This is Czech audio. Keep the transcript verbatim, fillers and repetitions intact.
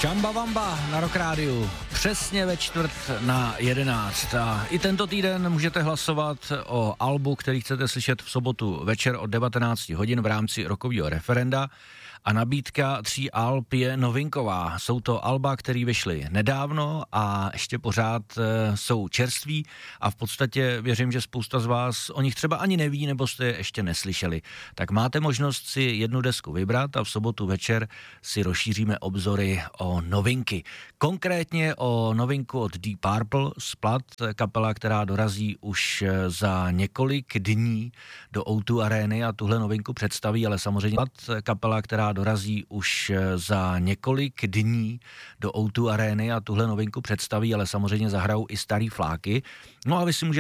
Čamba Vamba na Rock Rádiu, přesně ve čtvrt na jedenáct. A i tento týden můžete hlasovat o albu, který chcete slyšet v sobotu večer od devatenáct hodin v rámci rockového referenda. A nabídka tří alb je novinková. Jsou to alba, které vyšly nedávno a ještě pořád e, jsou čerství a v podstatě věřím, že spousta z vás o nich třeba ani neví, nebo jste je ještě neslyšeli. Tak máte možnost si jednu desku vybrat a v sobotu večer si rozšíříme obzory o novinky. Konkrétně o novinku od Deep Purple, Splat, kapela, která dorazí už za několik dní do ó dva Areny a tuhle novinku představí, ale samozřejmě Splat, kapela, která dorazí už za několik dní do ó dva Areny a tuhle novinku představí, ale samozřejmě zahrajou i starý fláky. No a vy si můžete